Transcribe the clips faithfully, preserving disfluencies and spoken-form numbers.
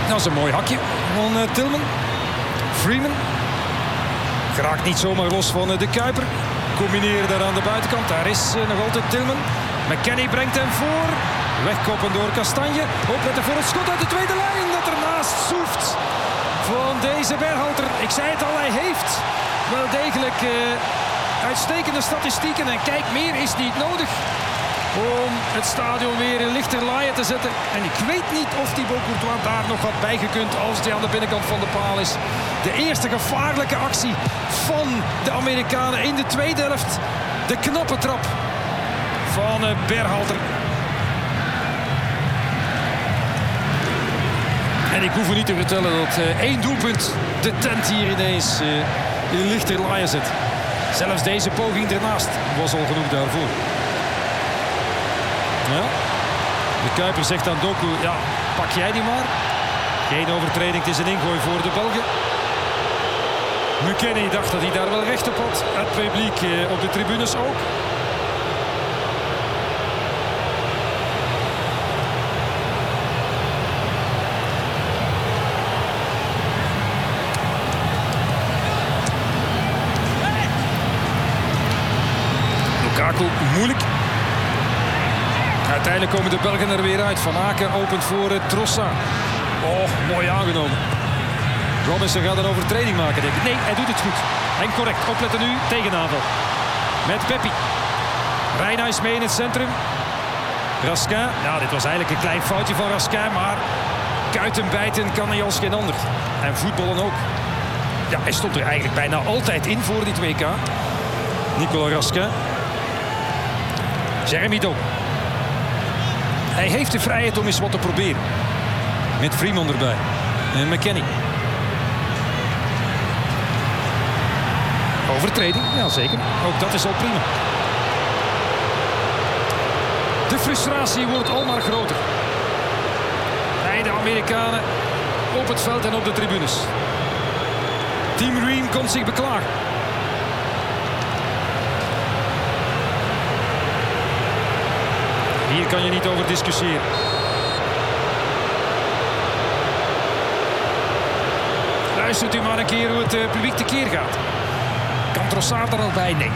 Dat is een mooi hakje van uh, Tillman. Freeman. Geraakt niet zomaar los van uh, de Kuiper. Combineren daar aan de buitenkant. Daar is uh, nog altijd Tillman. McKennie brengt hem voor. Wegkoppen door Kastanje. Opletten voor het schot uit de tweede lijn. Dat ernaast zoeft van deze Berhalter. Ik zei het al, hij heeft wel degelijk uh, uitstekende statistieken. En kijk, meer is niet nodig om het stadion weer in lichter laaien te zetten. En ik weet niet of Thibaut Courtois daar nog wat bijgekund als hij aan de binnenkant van de paal is. De eerste gevaarlijke actie van de Amerikanen in de tweede helft. De knappe trap van uh, Berhalter. En ik hoef u niet te vertellen dat uh, één doelpunt de tent hier ineens uh, in lichter laaien zet. Zelfs deze poging ernaast was al genoeg daarvoor. Ja. De Kuiper zegt aan Doku, ja, pak jij die maar. Geen overtreding, het is een ingooi voor de Belgen. McKennie dacht dat hij daar wel recht op had. Het publiek eh, op de tribunes ook. Lukaku, moeilijk. Uiteindelijk komen de Belgen er weer uit. Van Aken opent voor uh, Trossard. Oh, mooi aangenomen. Robinson gaat een overtreding maken, denk ik. Nee, hij doet het goed. En correct. Opletten nu. Tegenaanval. Met Peppi. Reina mee in het centrum. Raskin. Nou, dit was eigenlijk een klein foutje van Raskin. Maar kuiten bijten kan hij als geen ander. En voetballen ook. Ja, hij stond er eigenlijk bijna altijd in voor dit W K. Nicolas Raskin. Jeremy Doku. Hij heeft de vrijheid om eens wat te proberen. Met Freeman erbij. En McKennie. Overtreding, ja zeker. Ook dat is al prima. De frustratie wordt al maar groter. Bij de Amerikanen op het veld en op de tribunes. Team Green komt zich beklagen. Hier kan je niet over discussiëren. Luistert u maar een keer hoe het uh, publiek tekeer gaat. Kan Trossard er al bij? Nee.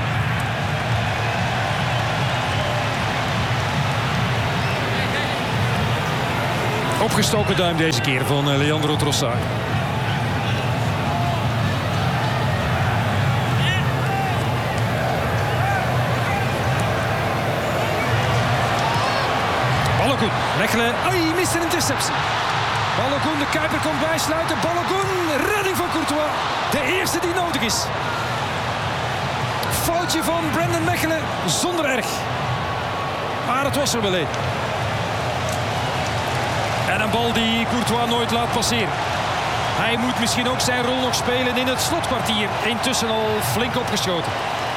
Opgestoken duim deze keer van uh, Leandro Trossard. Balogun. Mechelen. Ai, mist een interceptie. Balogun, de Kuiper komt bijsluiten. Balogun, redding van Courtois. De eerste die nodig is. Foutje van Brandon Mechelen, zonder erg. Maar het was er wel een. En een bal die Courtois nooit laat passeren. Hij moet misschien ook zijn rol nog spelen in het slotkwartier. Intussen al flink opgeschoten.